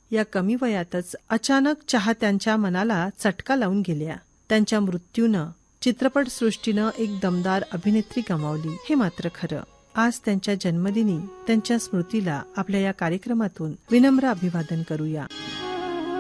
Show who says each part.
Speaker 1: या कमी वयातच अचानक चाहत्यांच्या मनाला चटका लावून गेल्या. त्यांच्या मृत्यूनं चित्रपटसृष्टीनं एक दमदार अभिनेत्री गमावली, हे मात्र खरं. आज त्यांच्या जन्मदिनी त्यांच्या स्मृतीला आपल्या या कार्यक्रमातून विनम्र अभिवादन करूया.